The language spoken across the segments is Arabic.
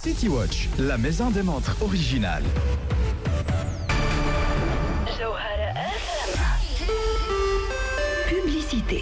City Watch, la maison des montres originale. جوهرة FM. Publicité.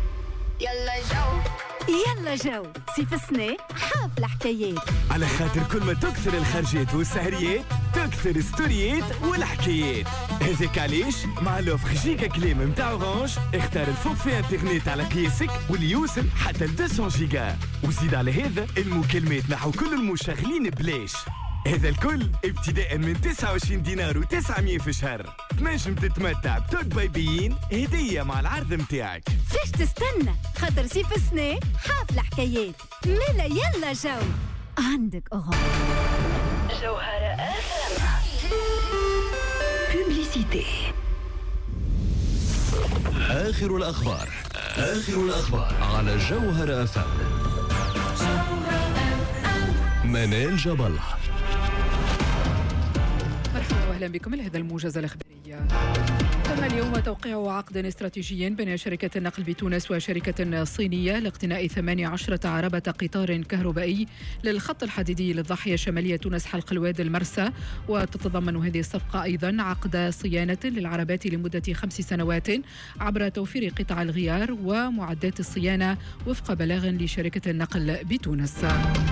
يلا جو سيف السنة حافلة حكايات. على خاطر كل ما تكثر الخرجات والسهريات تكثر الستوريات والحكايات. هذاك علاش مع لوفر جيجا كليم متاع اورانج اختار الفوق في انترنت على قياسك واللي يوصل حتى ل 200 جيجا، وزيد على هذا المكالمات نحو كل المشغلين بلاش. هذا الكل ابتداء من 29 دينار و900 في الشهر. تنجم تتمتع بتوك بايبيين هدية مع العرض متاعك. فيش تستنى خاطر سيف السنة حافلة حكايات. ملا يلا جو عندك أغاني. جوهرة FM. Publicité. آخر الأخبار على جوهرة FM. منال جبل. مرحبا واهلا بكم لهذا الموجز الاخباريه. تم اليوم توقيع عقد استراتيجي بين شركة النقل بتونس وشركة صينية لاقتناء 18 عربة قطار كهربائي للخط الحديدي للضاحية الشمالية تونس حلق الواد المرسى. وتتضمن هذه الصفقة أيضا عقد صيانة للعربات لمدة 5 سنوات عبر توفير قطع الغيار ومعدات الصيانة وفق بلاغ لشركة النقل بتونس.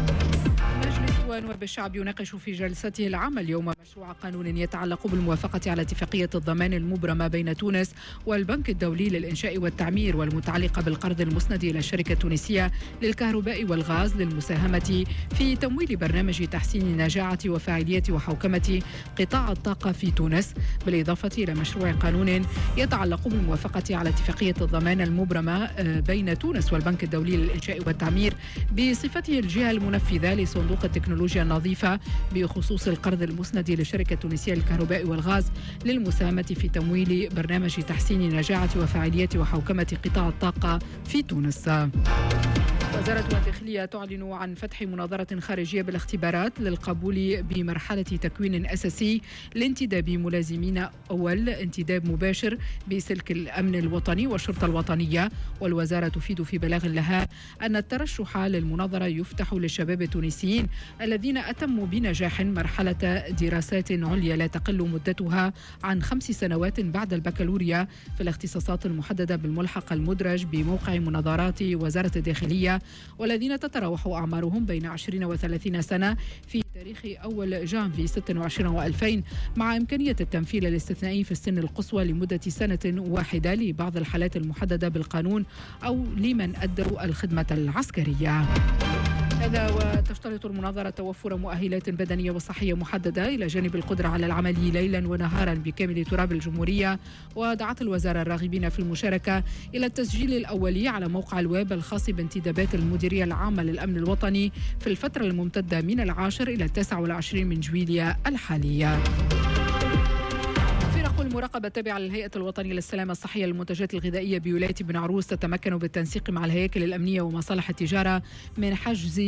مجلس نواب الشعب يناقش في جلسته العامة اليوم مشروع قانون يتعلق بالموافقة على اتفاقية الضمان المبرمة بين تونس والبنك الدولي للإنشاء والتعمير والمتعلقة بالقرض المسند إلى الشركة التونسية للكهرباء والغاز للمساهمة في تمويل برنامج تحسين نجاعة وفاعلية وحوكمة قطاع الطاقة في تونس، بالإضافة إلى مشروع قانون يتعلق بالموافقة على اتفاقية الضمان المبرمة بين تونس والبنك الدولي للإنشاء والتعمير بصفته الجهة المنفذة لصندوق التكنولوجيا النظيفة بخصوص القرض المسند للشركة التونسية للكهرباء والغاز للمساهمة في تمويل برنامج تحسين نجاعة وفاعلية وحوكمة قطاع الطاقة في تونس. وزارة الداخلية تعلن عن فتح مناظرة خارجية بالاختبارات للقبول بمرحلة تكوين أساسي لانتداب ملازمين أول انتداب مباشر بسلك الأمن الوطني والشرطة الوطنية. والوزارة تفيد في بلاغ لها أن الترشح للمناظرة يفتح للشباب التونسيين الذين أتموا بنجاح مرحلة دراسات عليا لا تقل مدتها عن 5 سنوات بعد البكالوريا في الاختصاصات المحددة بالملحق المدرج بموقع مناظرات وزارة الداخلية، والذين تتراوح أعمارهم بين 20 و30 سنة في تاريخ أول جانفي 26 و2000، مع إمكانية التمثيل الاستثنائي في السن القصوى لمدة سنة واحدة لبعض الحالات المحددة بالقانون أو لمن أدوا الخدمة العسكرية. هذا وتشترط المناظرة توفر مؤهلات بدنية وصحية محددة إلى جانب القدرة على العمل ليلا ونهارا بكامل تراب الجمهورية. ودعت الوزارة الراغبين في المشاركة إلى التسجيل الأولي على موقع الويب الخاص بانتدابات المديرية العامة للأمن الوطني في الفترة الممتدة من 10 إلى 29 من جويلية الحالية. المراقبة التابعة للهيئة الوطنية للسلامة الصحية للمنتجات الغذائية بولاية بن عروس تتمكن بالتنسيق مع الهياكل الأمنية ومصالح التجارة من حجز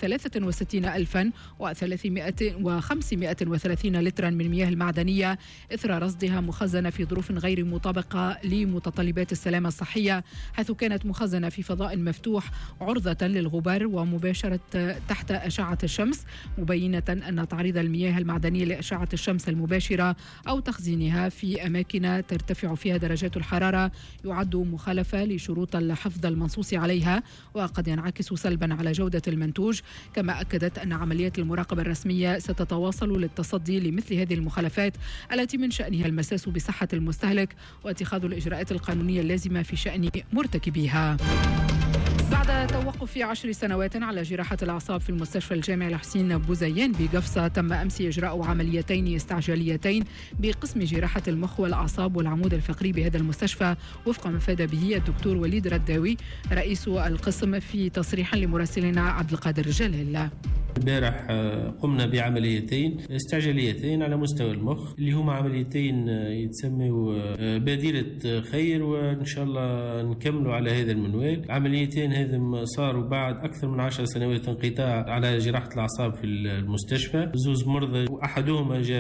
63,530 لترا من مياه المعدنية إثر رصدها مخزنة في ظروف غير مطابقة لمتطلبات السلامة الصحية، حيث كانت مخزنة في فضاء مفتوح عرضة للغبار ومباشرة تحت أشعة الشمس، مبينة أن تعريض المياه المعدنية لأشعة الشمس المباشرة أو تخزينها في أماكن ترتفع فيها درجات الحرارة يعد مخالفة لشروط الحفظ المنصوص عليها وقد ينعكس سلبا على جودة المنتوج. كما أكدت أن عمليات المراقبة الرسمية ستتواصل للتصدي لمثل هذه المخالفات التي من شأنها المساس بصحة المستهلك واتخاذ الإجراءات القانونية اللازمة في شأن مرتكبيها. بعد توقف 10 سنوات على جراحة الأعصاب في المستشفى الجامعي الحسين بوزيان بقفصة، تم أمس إجراء عمليتين استعجاليتين بقسم جراحة المخ والأعصاب والعمود الفقري بهذا المستشفى، وفق ما أفاد به الدكتور وليد رداوي رئيس القسم في تصريح لمراسلنا عبد القادر جلال. البارح قمنا بعمليتين استعجاليتين على مستوى المخ اللي هما عمليتين يتسموا بديلة خير، وإن شاء الله نكملوا على هذا المنوال. عمليتين هذم صاروا بعد أكثر من 10 سنوات انقطاع على جراحة الأعصاب في المستشفى. زوز مرضى وأحدهما جاء